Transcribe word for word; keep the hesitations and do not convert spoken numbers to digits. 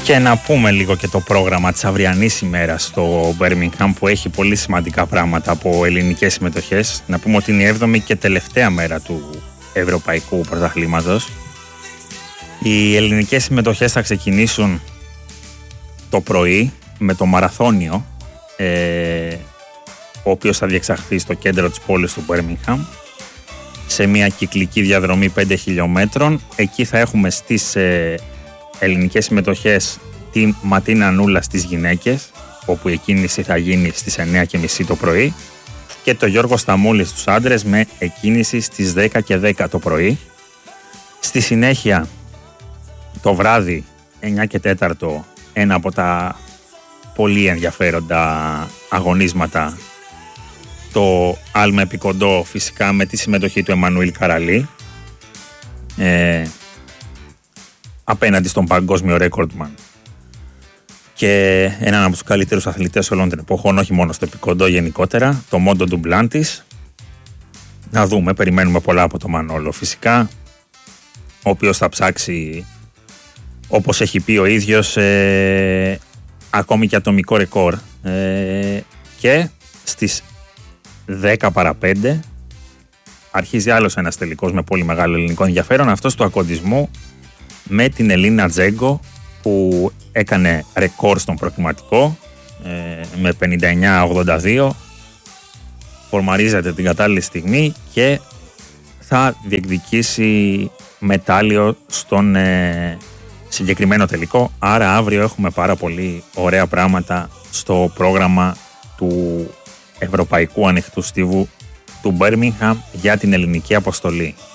Και να πούμε λίγο και το πρόγραμμα της αυριανής ημέρας στο Birmingham, που έχει πολύ σημαντικά πράγματα από ελληνικές συμμετοχές. Να πούμε ότι είναι η έβδομη και τελευταία μέρα του Ευρωπαϊκού Πρωταθλήματος. Οι ελληνικές συμμετοχές θα ξεκινήσουν το πρωί με το μαραθώνιο, ε, ο οποίος θα διεξαχθεί στο κέντρο της πόλης του Birmingham, σε μια κυκλική διαδρομή πέντε χιλιόμετρων. Εκεί θα έχουμε στις ε, ελληνικές συμμετοχές τη Ματίνα Νούλα στις γυναίκες, όπου η εκκίνηση θα γίνει στις εννιά και μισή το πρωί, και το Γιώργο Σταμούλη στους άντρες με εκκίνηση στις δέκα και δέκα το πρωί. Στη συνέχεια το βράδυ εννιά και τέσσερα ένα από τα πολύ ενδιαφέροντα αγωνίσματα, το άλμα επικοντό, φυσικά με τη συμμετοχή του Εμμανουήλ Καραλή, ε, απέναντι στον παγκόσμιο ρέκορντμαν και έναν από τους καλύτερους αθλητές όλων των εποχών, όχι μόνο στο επικοντό γενικότερα, το Μόντο Ντουμπλάντης. Να δούμε, περιμένουμε πολλά από το Μανόλο φυσικά, ο οποίος θα ψάξει, όπως έχει πει ο ίδιος, ε, ακόμη και ατομικό ρεκόρ. Ε, και στις δέκα παρά πέντε αρχίζει άλλος ένας τελικός με πολύ μεγάλο ελληνικό ενδιαφέρον, αυτός του ακοντισμού με την Ελίνα Τζέγκο, που έκανε ρεκόρ στον προκριματικό ε, με πενήντα εννιά ογδόντα δύο. Φορμαρίζεται την κατάλληλη στιγμή και θα διεκδικήσει μετάλλιο στον ε, συγκεκριμένο τελικό. Άρα αύριο έχουμε πάρα πολύ ωραία πράγματα στο πρόγραμμα του Ευρωπαϊκού Ανοιχτού Στίβου του Birmingham για την ελληνική αποστολή.